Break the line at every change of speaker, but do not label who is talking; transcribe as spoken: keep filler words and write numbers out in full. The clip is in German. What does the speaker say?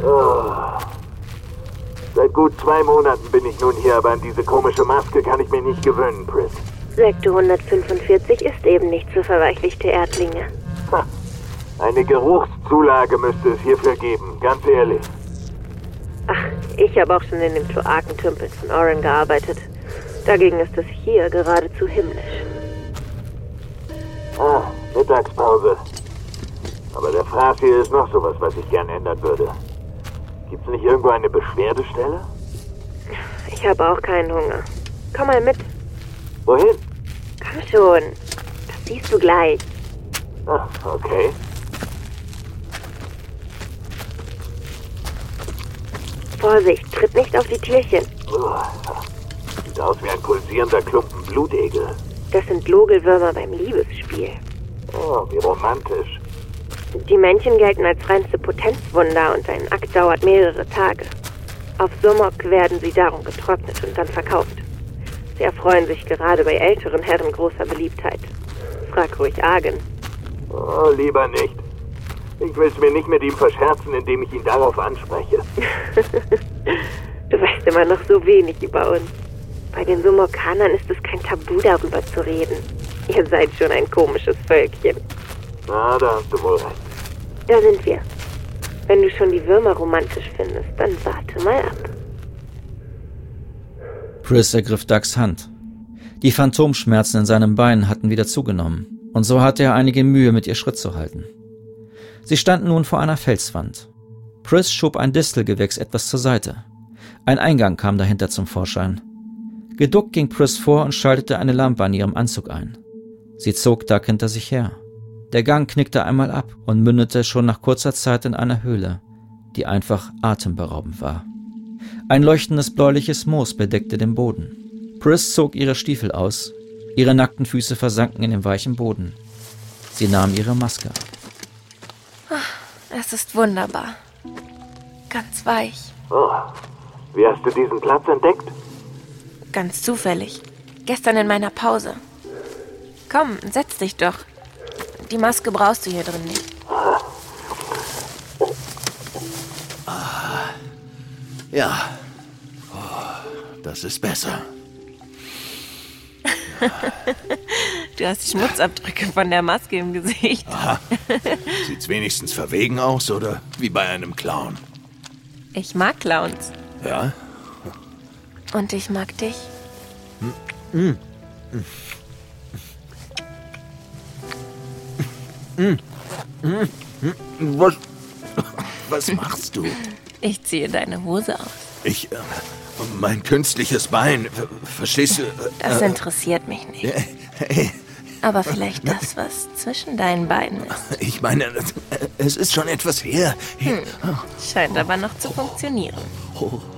Oh. Seit gut zwei Monaten bin ich nun hier, aber an diese komische Maske kann ich mir nicht gewöhnen, Pris.
Sektor hundertfünfundvierzig ist eben nicht für verweichlichte Erdlinge.
Ha. Eine Geruchszulage müsste es hierfür geben, ganz ehrlich.
Ach, ich habe auch schon in dem Kloakentümpel von Oren gearbeitet. Dagegen ist es hier geradezu himmlisch.
Ah, Mittagspause. Aber der Fraß hier ist noch sowas, was ich gern ändern würde. Gibt's nicht irgendwo eine Beschwerdestelle?
Ich habe auch keinen Hunger. Komm mal mit.
Wohin?
Komm schon. Das siehst du gleich.
Ah, okay.
Vorsicht, tritt nicht auf die Tierchen.
Oh, sieht aus wie ein pulsierender Klumpen Blutegel.
Das sind Logelwürmer beim Liebesspiel.
Oh, wie romantisch.
Die Männchen gelten als reinste Potenzwunder und ein Akt dauert mehrere Tage. Auf Sumok werden sie darum getrocknet und dann verkauft. Sie erfreuen sich gerade bei älteren Herren großer Beliebtheit. Frag ruhig Argen.
Oh, lieber nicht. Ich will es mir nicht mit ihm verscherzen, indem ich ihn darauf anspreche.
Du weißt immer noch so wenig über uns. Bei den Sumokanern ist es kein Tabu, darüber zu reden. Ihr seid schon ein komisches Völkchen.
Na, da hast du wohl recht.
Da sind wir. Wenn du schon die Würmer romantisch findest, dann warte mal ab.
Pris ergriff Dougs Hand. Die Phantomschmerzen in seinem Bein hatten wieder zugenommen, und so hatte er einige Mühe, mit ihr Schritt zu halten. Sie standen nun vor einer Felswand. Pris schob ein Distelgewächs etwas zur Seite. Ein Eingang kam dahinter zum Vorschein. Geduckt ging Pris vor und schaltete eine Lampe an ihrem Anzug ein. Sie zog Doug hinter sich her. Der Gang knickte einmal ab und mündete schon nach kurzer Zeit in einer Höhle, die einfach atemberaubend war. Ein leuchtendes bläuliches Moos bedeckte den Boden. Pris zog ihre Stiefel aus. Ihre nackten Füße versanken in den weichen Boden. Sie nahm ihre Maske ab.
Es ist wunderbar. Ganz weich.
Oh, wie hast du diesen Platz entdeckt?
Ganz zufällig. Gestern in meiner Pause. Komm, setz dich doch. Die Maske brauchst du hier drin nicht.
Ah, ja. Oh, das ist besser.
Du hast Schmutzabdrücke von der Maske im Gesicht.
Aha. Sieht's wenigstens verwegen aus oder wie bei einem Clown?
Ich mag Clowns.
Ja?
Und ich mag dich.
Mm. Mm. Mm. Was, was machst du?
Ich ziehe deine Hose aus.
Ich, äh, mein künstliches Bein, ver verstehst du? Äh,
das interessiert mich nicht.
Äh, hey.
Aber vielleicht das, was zwischen deinen Beinen ist.
Ich meine, es ist schon etwas her.
Hm. Scheint aber noch zu funktionieren.
Oh.